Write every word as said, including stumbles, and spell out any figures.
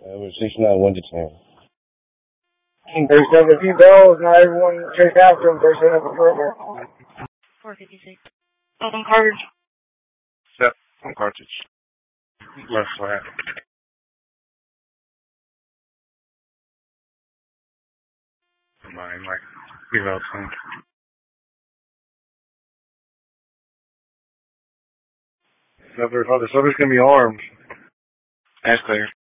Uh, we're sixty-nine, one to ten. There's seven a few bells, not everyone chase after them, there's seven further. four fifty-six. One cartridge. Set, one cartridge. Left flat. Mine, like, you know, some. Subject, oh, the subject's gonna be armed. That's clear.